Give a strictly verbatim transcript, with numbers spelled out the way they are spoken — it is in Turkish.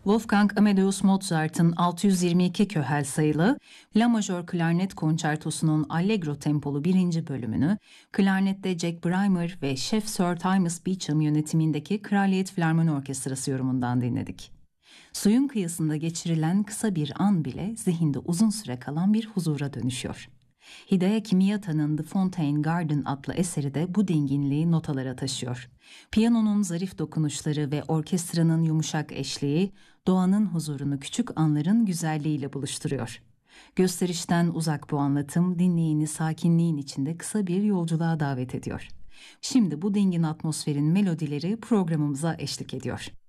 Wolfgang Amadeus Mozart'ın altı yüz yirmi iki köhel sayılı La Majör Klarnet Konçertosu'nun Allegro tempolu birinci bölümünü, klarnette Jack Brymer ve Şef Sir Thomas Beecham yönetimindeki Kraliyet Filarmoni Orkestrası yorumundan dinledik. Suyun kıyısında geçirilen kısa bir an bile zihinde uzun süre kalan bir huzura dönüşüyor. Hidayaki Miyata'nın The Fontaine Garden adlı eseri de bu dinginliği notalara taşıyor. Piyanonun zarif dokunuşları ve orkestranın yumuşak eşliği, doğanın huzurunu küçük anların güzelliğiyle buluşturuyor. Gösterişten uzak bu anlatım, dinleyeni sakinliğin içinde kısa bir yolculuğa davet ediyor. Şimdi bu dingin atmosferin melodileri programımıza eşlik ediyor.